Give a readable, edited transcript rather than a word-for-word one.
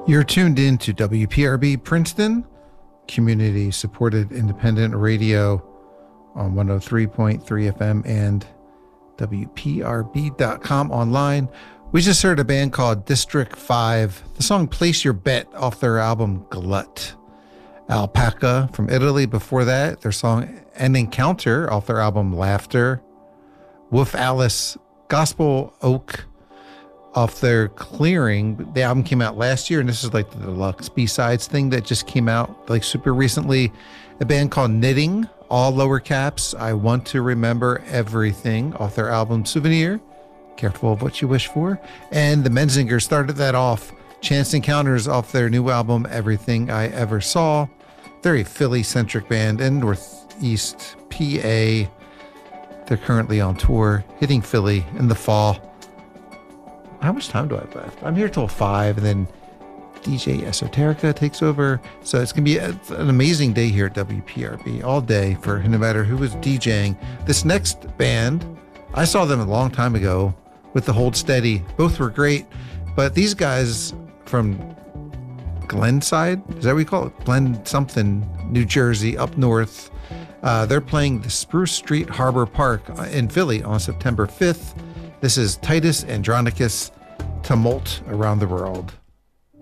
You're tuned in to WPRB Princeton, community supported independent radio on 103.3 FM and WPRB.com online. We just heard a band called District 5. The song Place Your Bet off their album Glut. Alpaca from Italy before that. Their song An Encounter off their album Laughter. Wolf Alice Gospel Oak off their Clearing. The album came out last year, and this is like the deluxe B-sides thing that just came out like super recently. A band called Knitting, all lower caps. I Want to Remember Everything off their album Souvenir. Careful of what you wish for. And the Menzingers started that off. Chance Encounters off their new album Everything I Ever Saw. Very Philly-centric band in Northeast PA. They're currently on tour, hitting Philly in the fall. How much time do I have left? I'm here till 5, and then DJ Esoterica takes over. So it's going to be an amazing day here at WPRB, all day for no matter who is DJing. This next band, I saw them a long time ago with the Hold Steady. Both were great, but these guys from Glenside, is that what we call it? Glen something, New Jersey, up north. They're playing the Spruce Street Harbor Park in Philly on September 5th. This is Titus Andronicus, Tumult Around the World.